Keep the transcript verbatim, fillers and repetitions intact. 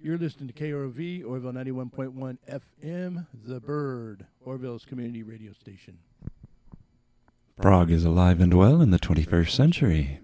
You're listening to K R O V, Orville ninety-one point one F M, The Bird, Orville's community radio station. Prague is alive and well in the twenty-first century.